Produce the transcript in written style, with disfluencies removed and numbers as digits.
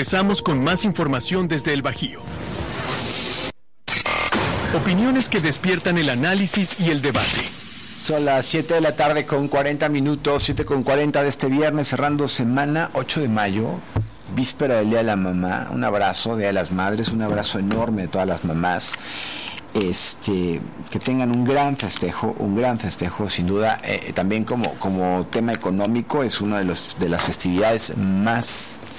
Regresamos con más información desde el Bajío. Opiniones que despiertan el análisis y el debate. Son las 7 de la tarde con 40 minutos, 7:40 de este viernes, cerrando semana, 8 de mayo, víspera del Día de la Mamá. Un abrazo, Día de las Madres, un abrazo enorme a todas las mamás. Que tengan un gran festejo, sin duda. También como tema económico, es una de las festividades más